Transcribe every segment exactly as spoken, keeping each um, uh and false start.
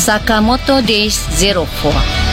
Sakamoto Days Zero Four.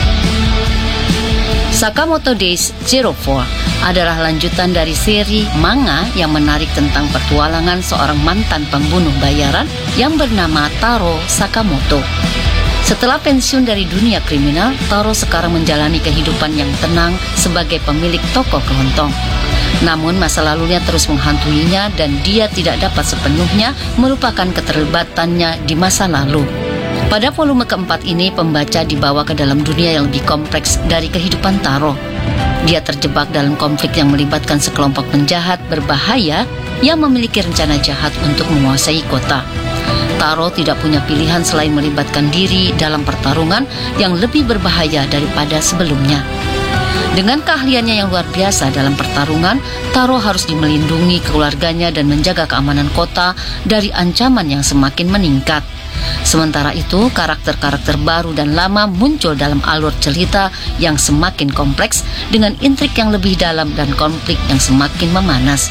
Sakamoto Days Zero Four adalah lanjutan dari seri manga yang menarik tentang petualangan seorang mantan pembunuh bayaran yang bernama Taro Sakamoto. Setelah pensiun dari dunia kriminal, Taro sekarang menjalani kehidupan yang tenang sebagai pemilik toko kelontong. Namun masa lalunya terus menghantuinya dan dia tidak dapat sepenuhnya melupakan keterlibatannya di masa lalu. Pada volume keempat ini, pembaca dibawa ke dalam dunia yang lebih kompleks dari kehidupan Taro. Dia terjebak dalam konflik yang melibatkan sekelompok penjahat berbahaya yang memiliki rencana jahat untuk menguasai kota. Taro tidak punya pilihan selain melibatkan diri dalam pertarungan yang lebih berbahaya daripada sebelumnya. Dengan keahliannya yang luar biasa dalam pertarungan, Taro harus melindungi keluarganya dan menjaga keamanan kota dari ancaman yang semakin meningkat. Sementara itu, karakter-karakter baru dan lama muncul dalam alur cerita yang semakin kompleks dengan intrik yang lebih dalam dan konflik yang semakin memanas.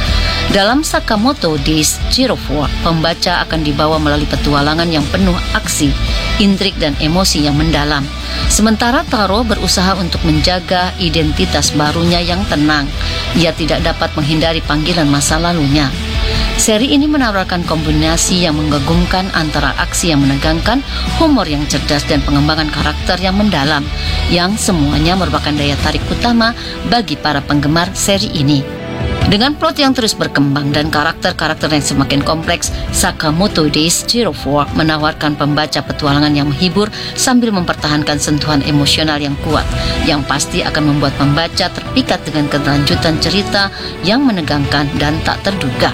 Dalam Sakamoto Days Zero Four, pembaca akan dibawa melalui petualangan yang penuh aksi, intrik dan emosi yang mendalam. Sementara Taro berusaha untuk menjaga identitas barunya yang tenang. Ia tidak dapat menghindari panggilan masa lalunya. Seri ini menawarkan kombinasi yang mengagumkan antara aksi yang menegangkan, humor yang cerdas, dan pengembangan karakter yang mendalam, yang semuanya merupakan daya tarik utama bagi para penggemar seri ini. Dengan plot yang terus berkembang dan karakter-karakter yang semakin kompleks, Sakamoto Days Zero Four menawarkan pembaca petualangan yang menghibur sambil mempertahankan sentuhan emosional yang kuat, yang pasti akan membuat pembaca terpikat dengan kelanjutan cerita yang menegangkan dan tak terduga.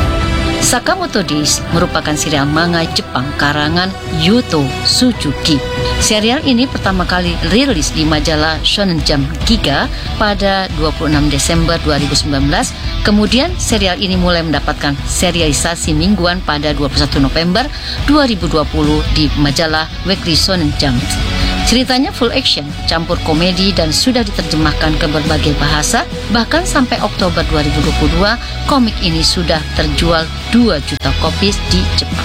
Sakamoto Days merupakan serial manga Jepang karangan Yuto Suzuki. Serial ini pertama kali rilis di majalah Shonen Jump Giga pada dua puluh enam Desember dua ribu sembilan belas. Kemudian serial ini mulai mendapatkan serialisasi mingguan pada dua puluh satu November dua ribu dua puluh di majalah Weekly Shonen Jump. Ceritanya full action, campur komedi dan sudah diterjemahkan ke berbagai bahasa. Bahkan sampai Oktober dua ribu dua puluh dua, komik ini sudah terjual dua juta kopi di Jepang.